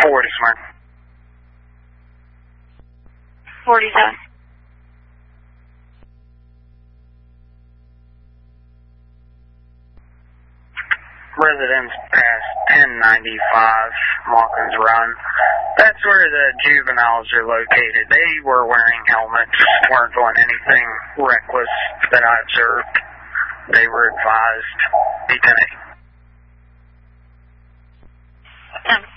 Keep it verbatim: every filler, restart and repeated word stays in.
forty, Smart. forty-seven. Residents past ten ninety-five, Hawkins Run. That's where the juveniles are located. They were wearing helmets, weren't doing anything reckless that I observed. They were advised, be ten eight. ten.